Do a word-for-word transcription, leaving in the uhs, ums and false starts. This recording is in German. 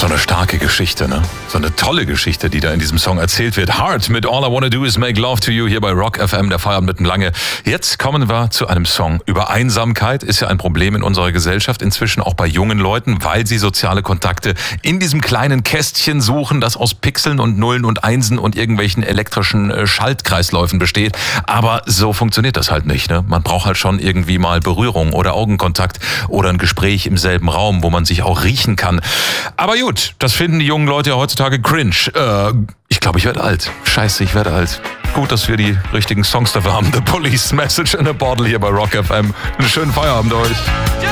So eine starke Geschichte, ne? So eine tolle Geschichte, die da in diesem Song erzählt wird. Heart mit All I Wanna Do Is Make Love to You hier bei Rock F M, der Feierabend mitten lange. Jetzt kommen wir zu einem Song über Einsamkeit. Ist ja ein Problem in unserer Gesellschaft, inzwischen auch bei jungen Leuten, weil sie soziale Kontakte in diesem kleinen Kästchen suchen, das aus Pixeln und Nullen und Einsen und irgendwelchen elektrischen Schaltkreisläufen besteht. Aber so funktioniert das halt nicht, ne? Man braucht halt schon irgendwie mal Berührung oder Augenkontakt oder ein Gespräch im selben Raum, wo man sich auch riechen kann. Aber gut, das finden die jungen Leute ja heutzutage cringe. Äh, ich glaube, ich werde alt. Scheiße, ich werde alt. Gut, dass wir die richtigen Songs dafür haben. The Police, Message in a Bottle hier bei Rock F M. Einen schönen Feierabend euch.